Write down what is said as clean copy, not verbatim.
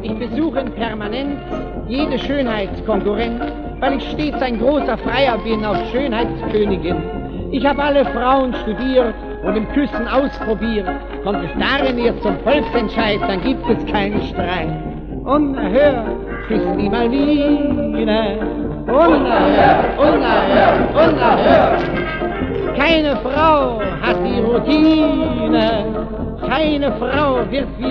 Ich besuche permanent jede Schönheitskonkurrenz, weil ich stets ein großer Freier bin auf Schönheitskönigin. Ich habe alle Frauen studiert und im Küssen ausprobiert. Kommt es darin erst zum Volksentscheid, dann gibt es keinen Streit. Unerhört küsst die Malvine, unerhört, unerhört, unerhört. Keine Frau hat die Routine, keine Frau wird wie